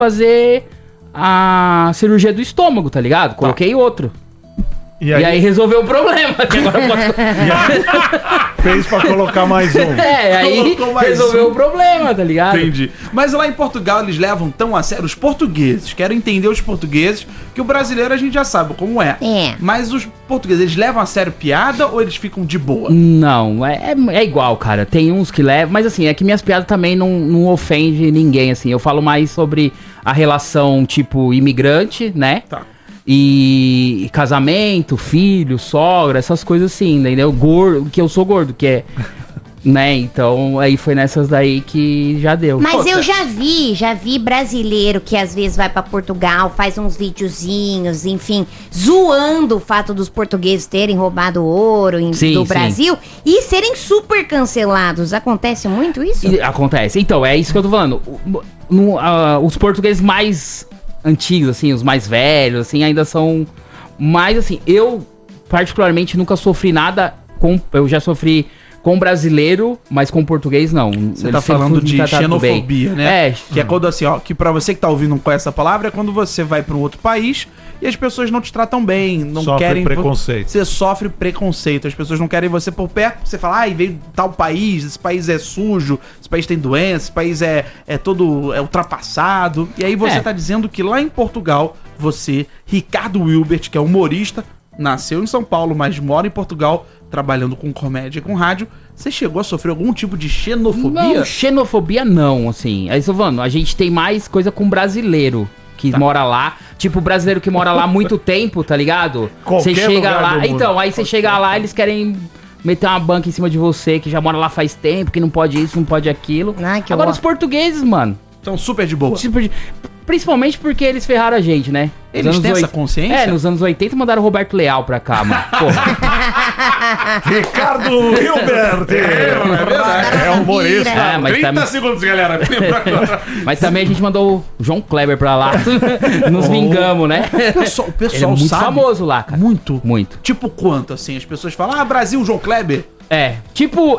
fazer a cirurgia do estômago, tá ligado? Coloquei outro. E aí resolveu o problema. Que agora posso... Fez pra colocar mais um. Aí resolveu o problema, tá ligado? Entendi. Mas lá em Portugal eles levam tão a sério os portugueses. Quero entender os portugueses, que o brasileiro a gente já sabe como é. Mas os portugueses, eles levam a sério piada ou eles ficam de boa? Não, é igual, cara. Tem uns que levam, mas assim, é que minhas piadas também não ofendem ninguém, assim. Eu falo mais sobre a relação, tipo, imigrante, né? Tá. E casamento, filho, sogra, essas coisas assim, entendeu? Gordo, que eu sou gordo, que é... Né, então aí foi nessas daí que já deu. Mas eu já vi brasileiro que às vezes vai pra Portugal, faz uns videozinhos, enfim, zoando o fato dos portugueses terem roubado ouro do Brasil e serem super cancelados. Acontece muito isso? Acontece. Então, é isso que eu tô falando. Os portugueses mais antigos, assim, os mais velhos, assim, ainda são mais, assim, eu particularmente nunca sofri nada eu já sofri com brasileiro, mas com português não. Você tá falando de xenofobia, né? Que é quando assim, ó, que pra você que tá ouvindo não conhece essa palavra, é quando você vai pra um outro país e as pessoas não te tratam bem, não querem... preconceito. Você sofre preconceito, as pessoas não querem você por perto, você fala, veio tal país, esse país é sujo, esse país tem doença, esse país é todo ultrapassado. E aí você tá dizendo que lá em Portugal, você, Ricardo Wilbert, que é humorista, nasceu em São Paulo, mas mora em Portugal, trabalhando com comédia e com rádio, você chegou a sofrer algum tipo de xenofobia? Não, xenofobia não, assim. Aí estou falando, a gente tem mais coisa com brasileiro que mora lá. Tipo, brasileiro que mora lá há muito tempo, tá ligado? Você chega lá... Então, aí você chega lá, eles querem meter uma banca em cima de você, que já mora lá faz tempo, que não pode isso, não pode aquilo. Agora os portugueis, mano... Estão super de boa. Principalmente porque eles ferraram a gente, né? Eles têm essa consciência? Nos anos 80 mandaram o Roberto Leal pra cá, mano. Porra. Ricardo Hilbert! É verdade. É humorista. Mas 30 segundos, galera. Mas também a gente mandou o João Kleber pra lá. Nos vingamos, né? O pessoal ele é muito sabe. Famoso lá, cara. Muito. Muito. Tipo quanto, assim? As pessoas falam, Brasil, João Kleber. É tipo...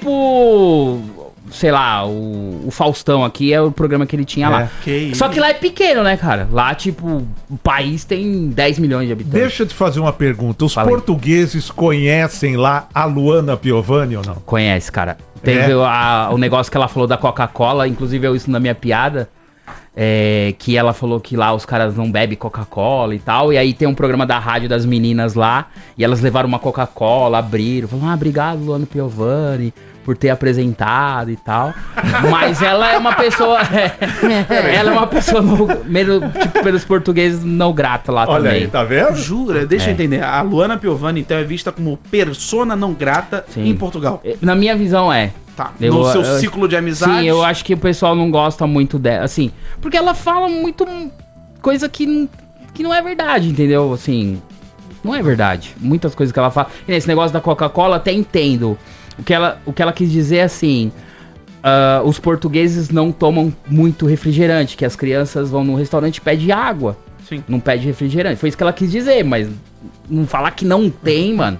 Sei lá, o Faustão aqui é o programa que ele tinha lá. Só que lá é pequeno, né, cara? Lá, tipo, o país tem 10 milhões de habitantes. Deixa eu te fazer uma pergunta. Os portugueses conhecem lá a Luana Piovani ou não? Conhece, cara. Teve o negócio que ela falou da Coca-Cola, inclusive eu isso na minha piada, que ela falou que lá os caras não bebem Coca-Cola e tal, e aí tem um programa da rádio das meninas lá, e elas levaram uma Coca-Cola, abriram, falaram, obrigado, Luana Piovani, por ter apresentado e tal. Mas ela é uma pessoa... ela é uma pessoa, tipo, pelos portugueses, não grata lá também. Olha aí, tá vendo? Jura? Deixa eu entender. A Luana Piovani, então, é vista como persona não grata em Portugal. Na minha visão, Tá. No seu ciclo de amizade? Sim, eu acho que o pessoal não gosta muito dela, assim... Porque ela fala muito coisa que não é verdade, entendeu? Assim, não é verdade. Muitas coisas que ela fala... Esse negócio da Coca-Cola, até entendo... O que ela quis dizer é assim, os portugueses não tomam muito refrigerante, que as crianças vão no restaurante e pedem água, não pedem refrigerante. Foi isso que ela quis dizer, mas não falar que não tem, mano,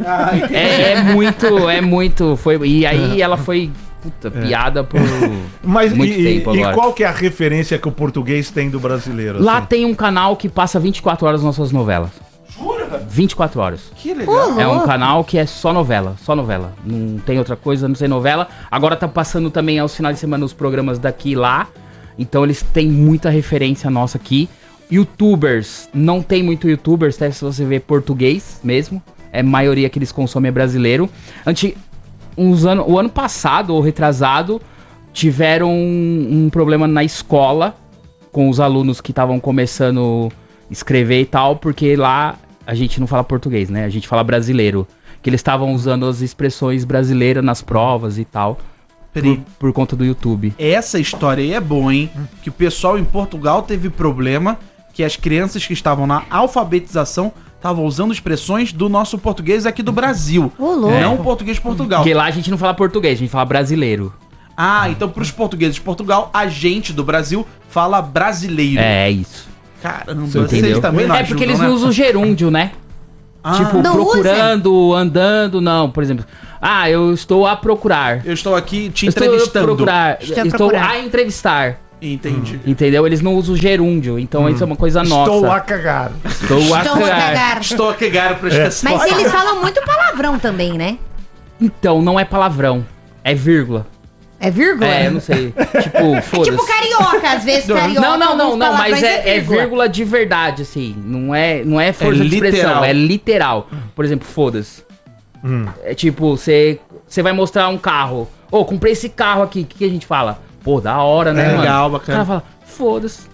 é muito, e aí ela foi, piada por muito tempo agora. E qual que é a referência que o português tem do brasileiro? Lá assim? tem um canal que passa 24 horas nas suas novelas. 24 horas. Que legal. É um canal que é só novela. Não tem outra coisa, não sei novela. Agora tá passando também aos finais de semana os programas daqui e lá. Então eles têm muita referência nossa aqui. YouTubers, não tem muito YouTubers, até se você ver português mesmo. A maioria que eles consomem é brasileiro. O ano passado, ou retrasado, tiveram um problema na escola com os alunos que estavam começando a escrever e tal, porque lá a gente não fala português, né? A gente fala brasileiro. Que eles estavam usando as expressões brasileiras nas provas e tal. Por conta do YouTube. Essa história aí é boa, hein? Que o pessoal em Portugal teve problema, que as crianças que estavam na alfabetização estavam usando expressões do nosso português aqui do Brasil. Não o português de Portugal. Porque lá a gente não fala português, a gente fala brasileiro. Então pros portugueses de Portugal, a gente do Brasil fala brasileiro. É isso. Caramba, vocês também não ajudam, porque eles não usam gerúndio, né? Tipo, não procurando, andando, não. Por exemplo, eu estou a procurar. Eu estou aqui te entrevistando. Estou a entrevistar. Entendi. Entendeu? Eles não usam gerúndio, então isso é uma coisa nossa. Estou a cagar. Estou a cagar. Estou a cagar pra esta Mas eles falam muito palavrão também, né? Então, não é palavrão, é vírgula. É vírgula? É, eu não sei. Tipo, foda-se. Tipo carioca, às vezes carioca. Não, alguns mas palavrões é vírgula de verdade, assim. Não é força de expressão, literal. é literal. Por exemplo, foda-se. É tipo, você vai mostrar um carro. Ô, comprei esse carro aqui, o que a gente fala? Pô, da hora, né, mano? Legal, O bacana. cara fala, foda-se.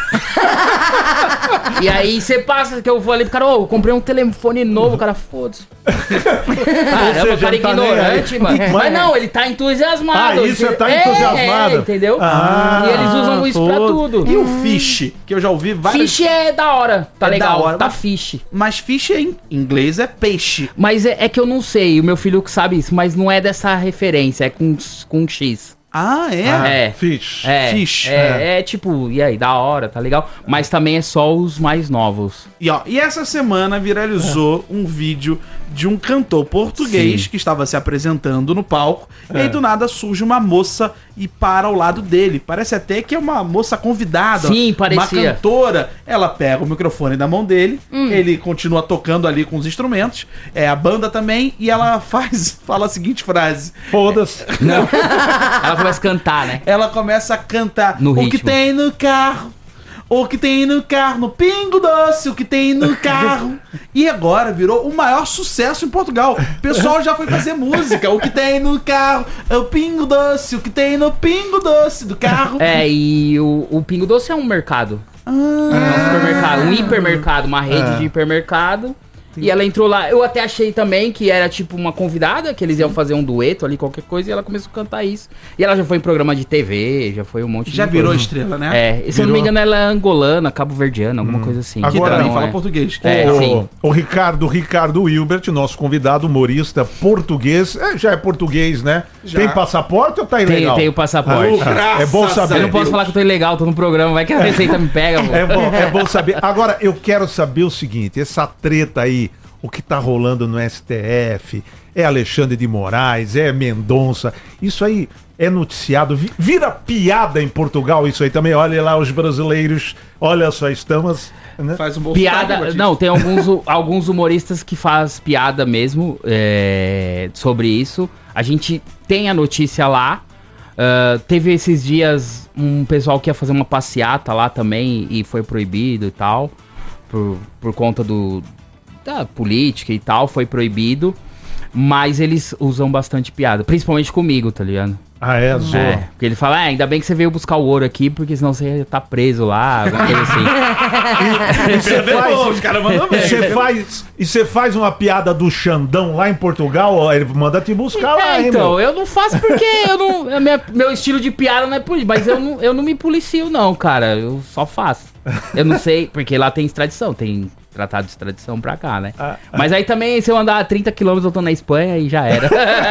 E aí você passa, que eu falei pro cara, ô, eu comprei um telefone novo, o cara, foda-se. Caramba, o cara não tá ignorante, nem mano. aí. Mas não, ele tá entusiasmado. Ah, isso é tá entusiasmado. Entendeu? Ah, e eles usam isso pra tudo. E o fish, que eu já ouvi várias... Fish é da hora, tá É legal, da hora, tá mas- fish. Mas fish em inglês é peixe. Mas é que eu não sei, o meu filho que sabe isso, mas não é dessa referência, é com X. Ah, é? É. Fish. Fish. É tipo, e aí, da hora, tá legal? Mas também é só os mais novos. E essa semana viralizou um vídeo de um cantor português Sim. que estava se apresentando no palco. E aí do nada surge uma moça e para ao lado dele. Parece até que é uma moça convidada. Sim, parecia. Uma cantora. Ela pega o microfone da mão dele. Ele continua tocando ali com os instrumentos. É a banda também. E ela fala a seguinte frase. Foda-se. Não. Ela começa a cantar, né? Ela começa a cantar No o que ritmo. tem no carro, o que tem no carro, no Pingo Doce, o que tem no carro. E agora virou o maior sucesso em Portugal. O pessoal já foi fazer música. O que tem no carro, é o Pingo Doce, o que tem no Pingo Doce do carro. É, e o Pingo Doce é um mercado. É um supermercado, um hipermercado, uma rede de hipermercado. E ela entrou lá, eu até achei também que era tipo uma convidada, que eles iam fazer um dueto ali, qualquer coisa, e ela começou a cantar isso. E ela já foi em programa de TV, já foi um monte Já de virou coisa. estrela, né? É, e se eu não me engano, ela é angolana, cabo-verdiana, alguma coisa assim. Que Agora também não, fala é. português. É, sim. O Ricardo Wilbert, nosso convidado, humorista português. Já é português, né? Já. Tem passaporte ou tá ilegal? Tem o passaporte. Graças É bom a saber. Eu não posso Deus. falar que eu tô ilegal, tô no programa, vai que a receita me pega, pô. É bom saber. Agora, eu quero saber o seguinte: essa treta aí, o que tá rolando no STF, é Alexandre de Moraes, é Mendonça, isso aí é noticiado, vira piada em Portugal isso aí também. Olha lá os brasileiros, olha só, estamos... Né? Faz um bom Piada, sotaque, Batista. não, tem alguns humoristas que faz piada mesmo sobre isso. A gente tem a notícia lá. Teve esses dias um pessoal que ia fazer uma passeata lá também e foi proibido e tal. Por conta da política e tal, foi proibido. Mas eles usam bastante piada, principalmente comigo, tá ligado? Ah, é, Zô. Porque ele fala, ainda bem que você veio buscar o ouro aqui, porque senão você ia tá preso lá, alguma coisa assim. E você faz, Os caras mandam bem. e você faz uma piada do Xandão lá em Portugal, ó, ele manda te buscar lá, hein, Então, meu? eu não faço porque eu não. Meu estilo de piada não é por isso, mas eu não me policio, não, cara. Eu só faço. Eu não sei, porque lá tem extradição, tem tratado de extradição pra cá, né? Mas aí também, se eu andar 30 km, eu tô na Espanha e já era.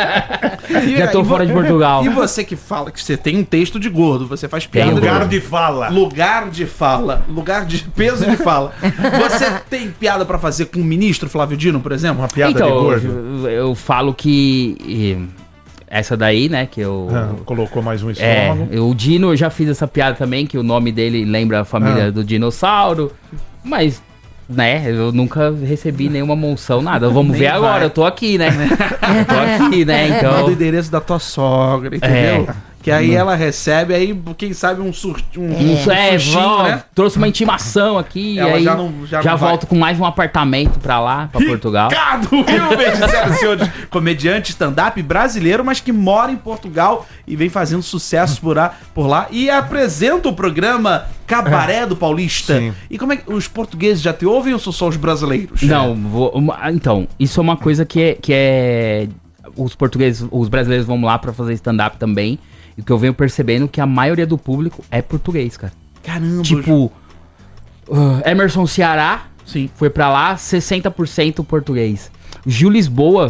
Já tô fora de Portugal. E você que fala que você tem um texto de gordo, você faz piada. Tenho. Lugar de fala. Lugar de fala, lugar de peso de fala. Você tem piada pra fazer com o ministro Flávio Dino, por exemplo? Uma piada de Então, gordo. eu falo que essa daí, né, que eu... Colocou mais um estômago. O Dino, eu já fiz essa piada também, que o nome dele lembra a família do dinossauro, mas, né, eu nunca recebi nenhuma monção, nada. Vamos Nem ver vai. agora, eu tô aqui, né? Eu tô aqui, né, Manda então... o endereço da tua sogra, entendeu? Que aí ela recebe, aí, quem sabe, um sustinho, né? Trouxe uma intimação aqui, Ela aí já não vai. volto com mais um apartamento pra lá, pra Portugal. Ricardo Wilbert, senhoras e senhores, comediante stand-up brasileiro, mas que mora em Portugal e vem fazendo sucesso por lá e apresenta o programa Cabaré do Paulista. Sim. E como é que os portugueses já te ouvem ou são só os brasileiros? Não, então, isso é uma coisa que é os portugueses, os brasileiros vão lá pra fazer stand-up também, e o que eu venho percebendo que a maioria do público é português, cara. Caramba. Tipo, Emerson Ceará Sim. foi pra lá, 60% português. Gil Lisboa,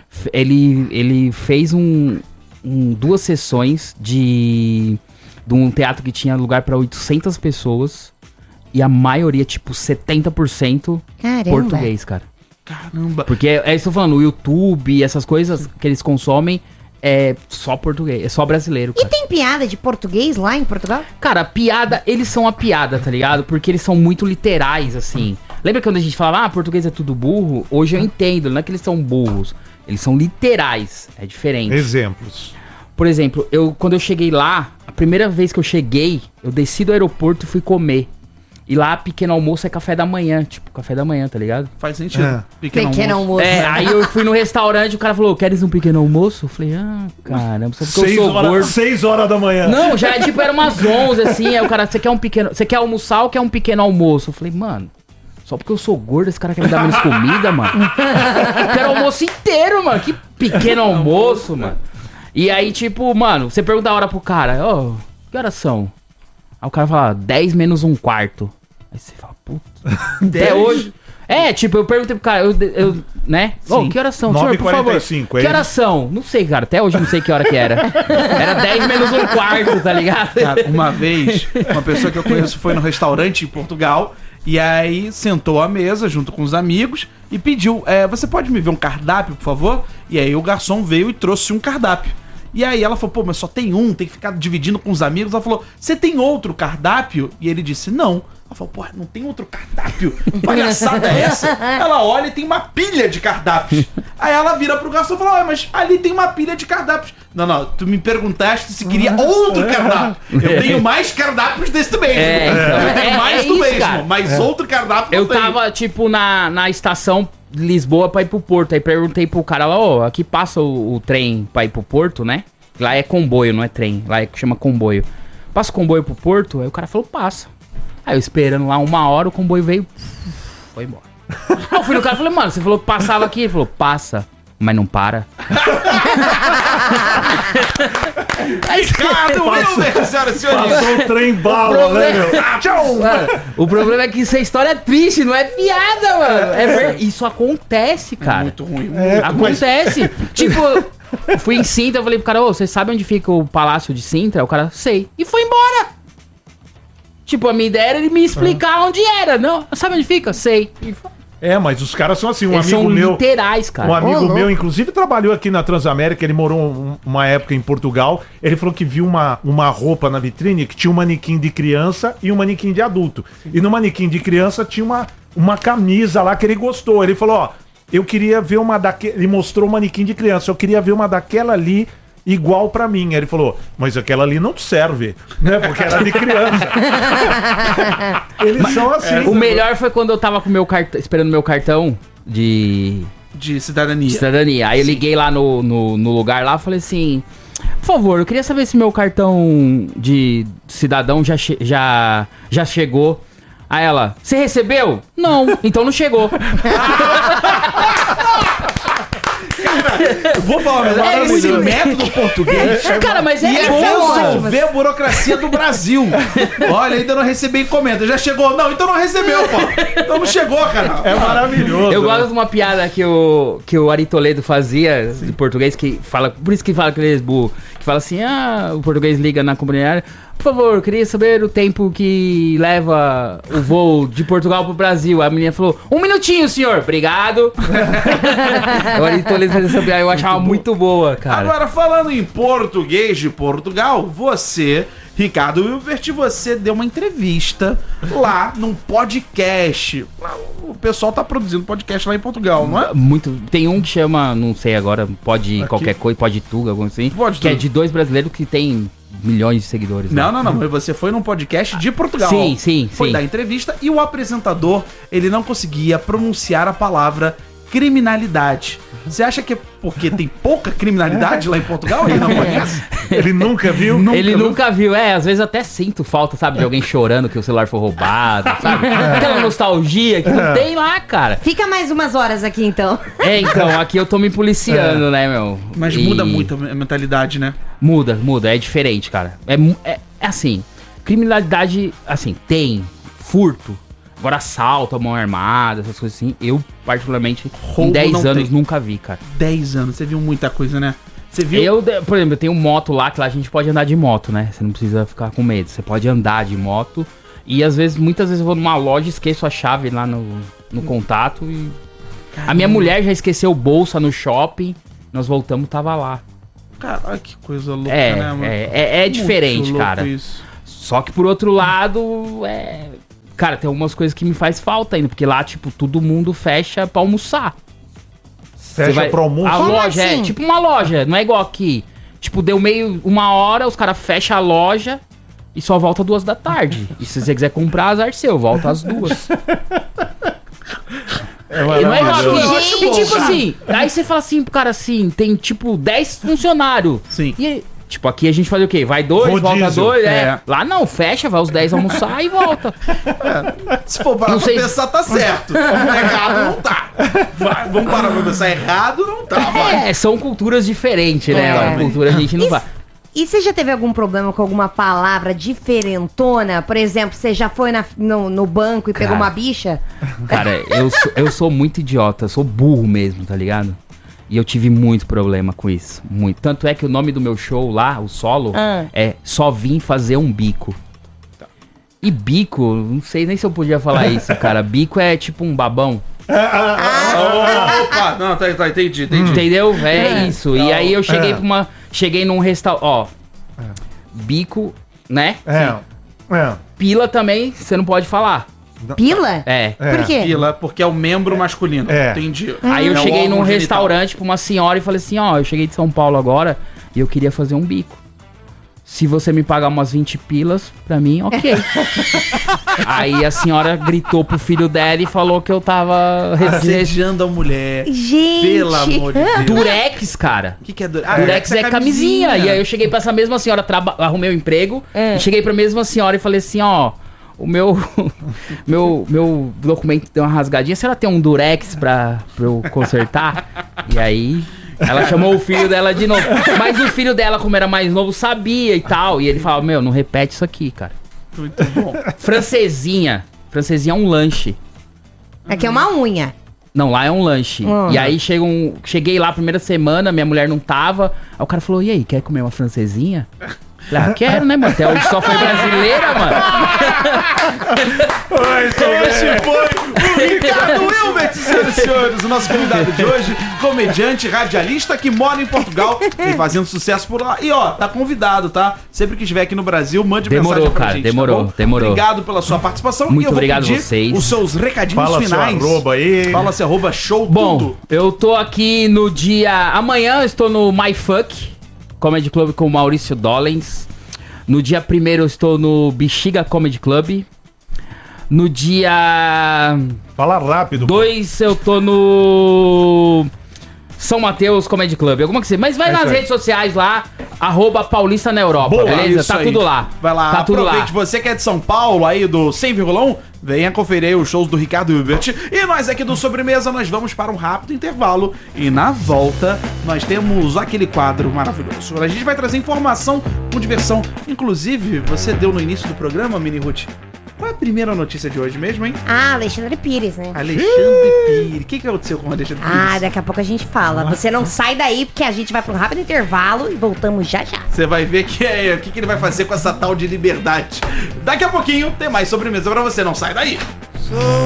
ele fez duas sessões de um teatro que tinha lugar pra 800 pessoas, e a maioria, tipo, 70% Caramba. português, cara. Caramba. Porque é isso que eu tô falando, o YouTube, essas coisas que eles consomem é só português, é só brasileiro, E cara. tem piada de português lá em Portugal? Cara, piada, eles são a piada, tá ligado? Porque eles são muito literais, assim. Lembra quando a gente falava, português é tudo burro? Hoje eu entendo, não é que eles são burros, eles são literais, é diferente. Exemplos. Por exemplo, quando eu cheguei lá, a primeira vez que eu cheguei, eu desci do aeroporto e fui comer. E lá, pequeno almoço é café da manhã, tipo, café da manhã, tá ligado? Faz sentido. É. Pequeno almoço. Aí eu fui no restaurante, o cara falou, queres um pequeno almoço? Eu falei, caramba, só porque eu sou gordo. 6 horas da manhã. Não, já tipo, era umas 11, assim, aí o cara, você quer almoçar ou quer um pequeno almoço? Eu falei, mano, só porque eu sou gordo, esse cara quer me dar menos comida, mano? Eu quero almoço inteiro, mano, que pequeno almoço, mano. E aí, tipo, mano, você pergunta a hora pro cara, que horas são? Aí o cara fala, 10 menos um quarto. Aí você fala, puta. Até hoje. Tipo, eu perguntei pro cara, né? Que horas são, senhor, por favor? 9h45, Que horas são? Não sei, cara. Até hoje eu não sei que hora que era. Era 10 menos um quarto, tá ligado? Cara, uma vez, uma pessoa que eu conheço foi no restaurante em Portugal e aí sentou à mesa junto com os amigos e pediu, você pode me ver um cardápio, por favor? E aí o garçom veio e trouxe um cardápio. E aí ela falou, pô, mas só tem um, tem que ficar dividindo com os amigos. Ela falou, você tem outro cardápio? E ele disse, não. Ela falou, porra, não tem outro cardápio? Que palhaçada é essa? Ela olha e tem uma pilha de cardápios. Aí ela vira pro garçom e fala, mas ali tem uma pilha de cardápios. Não, tu me perguntaste se queria outro cardápio. Eu tenho mais cardápios desse mesmo. Eu tenho mais do isso, mesmo, cara. mas outro cardápio Eu não tem. tava, tipo, na estação de Lisboa pra ir pro Porto. Aí perguntei pro cara lá, aqui passa o trem pra ir pro Porto, né? Lá é comboio, não é trem. Lá chama comboio. Passa o comboio pro Porto? Aí o cara falou, passa. Aí eu esperando lá 1 hora, o comboio veio, foi embora. Aí eu fui no cara e falei, mano, você falou que passava aqui? Ele falou, passa, mas não para. Ricardo Wilber, senhoras e senhores. Passou o trem bala, né, meu? Tchau! Mano, o problema é que essa história é triste, não é piada, mano. Isso acontece, cara. Muito ruim. Acontece. Tipo, eu fui em Sintra, eu falei pro cara, você sabe onde fica o Palácio de Sintra? O cara, sei. E foi embora. Tipo, a minha ideia era ele me explicar onde era. Não, sabe onde fica? Sei. Mas os caras são assim, Eles são literais, cara. Um amigo meu, inclusive, trabalhou aqui na Transamérica, ele morou uma época em Portugal, ele falou que viu uma roupa na vitrine que tinha um manequim de criança e um manequim de adulto. E no manequim de criança tinha uma camisa lá que ele gostou. Ele falou, eu queria ver uma daquela... Ele mostrou o manequim de criança, eu queria ver uma daquela ali igual pra mim. Aí ele falou, mas aquela ali não serve, né? Porque era de criança. Eles são assim. O melhor foi quando eu tava com meu esperando meu cartão de cidadania. Aí eu liguei lá no lugar lá e falei assim, por favor, eu queria saber se meu cartão de cidadão já chegou. Aí ela, você recebeu? Não, então não chegou. Vou falar, mas esse método português. Cara, mas é resolver a burocracia do Brasil. Olha, ainda não recebi encomenda. Já chegou? Não, então não recebeu, pô. Então não chegou, cara. É maravilhoso. Eu gosto de uma piada que o Ari Toledo fazia de português, que fala, por isso que fala que ele é burro, que fala assim, o português liga na companhia, por favor, eu queria saber o tempo que leva o voo de Portugal pro Brasil. A menina falou, 1 minutinho, senhor. Obrigado. O Ari Toledo fazia essa piada, eu achava muito boa, cara. Agora, falando em português de Portugal, você, Ricardo Wilbert, você deu uma entrevista lá num podcast. O pessoal tá produzindo podcast lá em Portugal, não é? Tem um que chama, não sei agora, pode qualquer coisa, pode Tuga, algum assim. Pode que é Tuga. de 2 brasileiros que tem milhões de seguidores. Não, mas você foi num podcast de Portugal. Sim. Foi dar entrevista e o apresentador, ele não conseguia pronunciar a palavra criminalidade. Você acha que é porque tem pouca criminalidade lá em Portugal? Ele não conhece? Ele nunca viu? Ele nunca viu. Às vezes eu até sinto falta, sabe, de alguém chorando que o celular foi roubado, sabe? Aquela nostalgia que não tem lá, cara. Fica mais umas horas aqui, então. Então, aqui eu tô me policiando, né, meu? Mas muda muito a mentalidade, né? Muda, é diferente, cara. É assim, criminalidade, assim, tem furto. Agora assalto, a mão armada, essas coisas assim, eu particularmente Roubo em 10 não anos tem. nunca vi, cara. 10 anos, você viu muita coisa, né? Você viu? Por exemplo, eu tenho moto lá, que lá a gente pode andar de moto, né? Você não precisa ficar com medo, você pode andar de moto. E muitas vezes eu vou numa loja, esqueço a chave lá no contato e... Caramba. A minha mulher já esqueceu bolsa no shopping, nós voltamos, tava lá. Caralho, que coisa louca, né, mano? É diferente, Muito cara. louco isso. Só que por outro lado, cara, tem algumas coisas que me faz falta ainda, porque lá, tipo, todo mundo fecha pra almoçar. Fecha pro almoço? A Como loja assim? é tipo uma loja, não é igual aqui. Tipo, deu uma hora, os caras fecham a loja e só volta 2 da tarde. E se você quiser comprar, azar seu, volta às 2. E não é igual aqui. E tipo assim, aí você fala assim pro cara assim, tem tipo 10 funcionários. Sim. E tipo, aqui a gente faz o quê? Vai 2, volta Rodízio. 2, É. Lá não, fecha, vai os 10 almoçar e volta. Se for parar Não pra sei pensar, tá certo. Errado não tá. Vamos parar pra pensar, errado não tá, vai. São culturas diferentes, né? Totalmente. Uma cultura a gente não vai. E você já teve algum problema com alguma palavra diferentona? Por exemplo, você já foi no banco e pegou Cara. uma bicha? Cara, eu sou muito idiota, sou burro mesmo, tá ligado? E eu tive muito problema com isso, muito. Tanto é que o nome do meu show lá, o solo, é Só Vim Fazer um Bico. E bico, não sei nem se eu podia falar isso, cara. Bico é tipo um babão. Opa, não, tá, entendi. Entendeu? É isso. E aí eu cheguei num restaurante, ó. Bico, né? Pila também, você não pode falar. Pila? É. Por quê? Pila, porque é o membro masculino. Entendi. Aí eu É o cheguei num órgão genital. restaurante pra uma senhora e falei assim, ó, eu cheguei de São Paulo agora e eu queria fazer um bico. Se você me pagar umas 20 pilas, pra mim, ok. Aí a senhora gritou pro filho dela e falou que eu tava... Assediando a mulher. Gente! Pelo amor de Deus. Durex, cara. O que é Durex? Durex é camisinha. E aí eu cheguei pra essa mesma senhora, arrumei um emprego, e cheguei pra mesma senhora e falei assim, ó... O meu documento deu uma rasgadinha. A senhora tem um Durex pra eu consertar? E aí... Ela chamou o filho dela de novo. Mas o filho dela, como era mais novo, sabia e tal. E ele falava, meu, não repete isso aqui, cara. Muito bom. Francesinha. Francesinha é um lanche. Aqui é uma unha. Não, lá é um lanche. E aí cheguei lá a primeira semana, minha mulher não tava. Aí o cara falou, e aí, quer comer uma francesinha? Falei, quero, né, mano? Até hoje só foi brasileira, mano. Esse foi o Ricardo Wilbert, senhoras e senhores, o nosso convidado de hoje, comediante, radialista que mora em Portugal, vem fazendo sucesso por lá. E ó, tá convidado, tá? Sempre que estiver aqui no Brasil, mande mensagem pra cara, gente. demorou, tá bom? demorou. Obrigado pela sua participação. Muito e eu vou obrigado pedir vocês. os seus recadinhos Fala finais. seu arroba aí. Fala seu arroba show Bom, tudo. eu tô aqui no dia... Amanhã eu estou no MyFuck Comedy Club com o Maurício Dollens. No dia 1º eu estou no Bexiga Comedy Club. No dia Fala rápido. 2 eu tô no São Mateus Comedy Club. Alguma que seja. Mas vai É nas isso aí. redes sociais lá, @Paulista na Europa, Boa, beleza? Isso Tá aí. tudo lá. Vai lá, tá tudo aproveite. lá. Você que é de São Paulo, aí do 100,1, venha conferir aí os shows do Ricardo Hilbert. E nós aqui do Sobremesa, nós vamos para um rápido intervalo. E na volta, nós temos aquele quadro maravilhoso. A gente vai trazer informação com diversão. Inclusive, você deu no início do programa, Mini Ruth. Qual é a primeira notícia de hoje mesmo, hein? Ah, Alexandre Pires, né? Alexandre Pires. O que aconteceu com o Alexandre Pires? Ah, daqui a pouco a gente fala. Você não sai daí, porque a gente vai para um rápido intervalo e voltamos já já. Você vai ver o que ele vai fazer com essa tal de liberdade. Daqui a pouquinho tem mais sobremesa pra você, não sai daí.